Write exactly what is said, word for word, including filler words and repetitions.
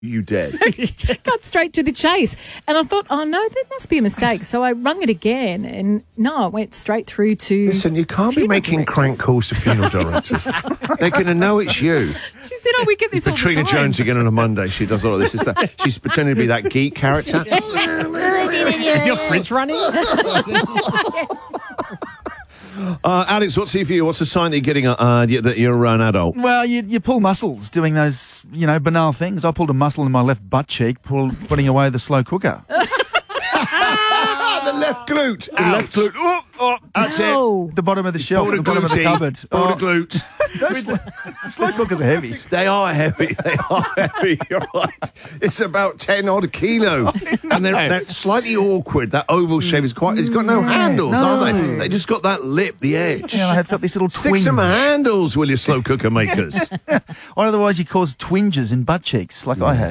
You did. Cut straight to the chase. And I thought, oh, no, there must be a mistake. So I rung it again, and no, it went straight through to... Listen, you can't be making directors. crank calls to funeral directors. They're going to know it's you. She said, oh, we get this all the Katrina time. Jones again on a Monday. She does all of this. It's that. She's pretending to be that geek character. Is your fridge running? Uh, Alex, what's it for you? What's the sign that you're getting uh, that you're an adult? Well, you, you pull muscles doing those, you know, banal things. I pulled a muscle in my left butt cheek, pull, putting away the slow cooker. The left glute. The left glute. Oh, oh, that's Ow. The bottom of the shelf, Pulled a the bottom of the glutey. cupboard. Pulled a Oh, glute. those slow, slow cookers are heavy. They are heavy. They are heavy. You're right. It's about ten odd kilo, and they're, they're slightly awkward. That oval shape is quite. It's got no handles, no. are they? They just got that lip, the edge. Yeah, I have got this little Stick twinge. some handles, will you, slow cooker makers? Or otherwise you cause twinges in butt cheeks, like I have.